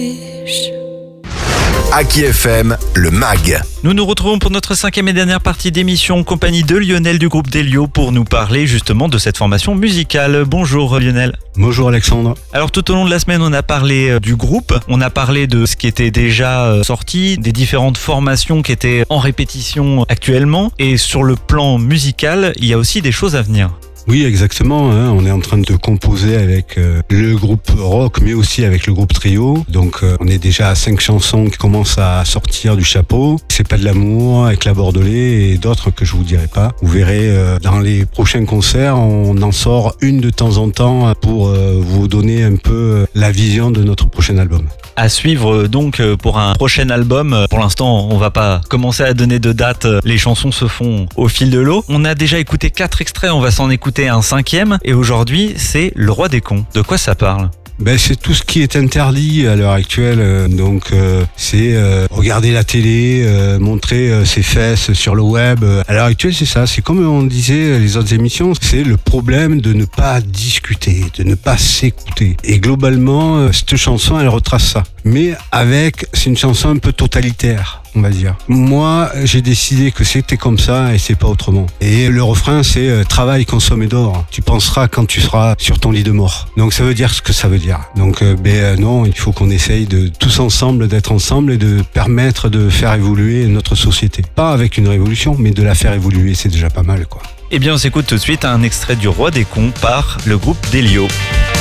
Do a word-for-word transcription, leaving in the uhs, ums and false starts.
Aki F M, le mag. Nous nous retrouvons pour notre cinquième et dernière partie d'émission en compagnie de Lionel du groupe Delio pour nous parler justement de cette formation musicale. Bonjour Lionel. Bonjour Alexandre. Alors tout au long de la semaine, on a parlé du groupe, on a parlé de ce qui était déjà sorti, des différentes formations qui étaient en répétition actuellement, et sur le plan musical, il y a aussi des choses à venir. Oui, exactement. Hein. On est en train de composer avec euh, le groupe rock, mais aussi avec le groupe trio. Donc, euh, on est déjà à cinq chansons qui commencent à sortir du chapeau. C'est pas de l'amour, avec la Bordelais et d'autres que je vous dirai pas. Vous verrez euh, dans les prochains concerts, on en sort une de temps en temps pour euh, vous donner un peu la vision de notre prochain album. À suivre donc pour un prochain album. Pour l'instant, on va pas commencer à donner de date. Les chansons se font au fil de l'eau. On a déjà écouté quatre extraits, on va s'en écouter un cinquième. Et aujourd'hui, c'est Le Roi des Cons. De quoi ça parle ? Ben, c'est tout ce qui est interdit à l'heure actuelle. Donc euh, c'est euh, regarder la télé, euh, montrer euh, ses fesses sur le web. À l'heure actuelle, c'est ça. C'est comme on disait les autres émissions, c'est le problème de ne pas discuter, de ne pas s'écouter. Et globalement, euh, cette chanson, elle retrace ça. Mais avec, c'est une chanson un peu totalitaire, on va dire. Moi, j'ai décidé que c'était comme ça et c'est pas autrement. Et le refrain, c'est euh, travaille, consomme et dors. Tu penseras quand tu seras sur ton lit de mort. Donc ça veut dire ce que ça veut dire. Donc euh, ben euh, non, il faut qu'on essaye de tous ensemble d'être ensemble et de permettre de faire évoluer notre société. Pas avec une révolution, mais de la faire évoluer, c'est déjà pas mal, quoi. Eh bien, on s'écoute tout de suite un extrait du Roi des Cons par le groupe Delio.